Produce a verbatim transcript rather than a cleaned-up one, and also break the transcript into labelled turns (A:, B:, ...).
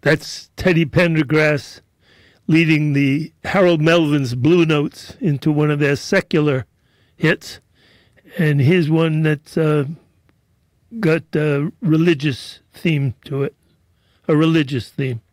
A: That's Teddy Pendergrass leading the Harold Melvin's Blue Notes into one of their secular hits. And here's one that's uh, got a religious theme to it, a religious theme.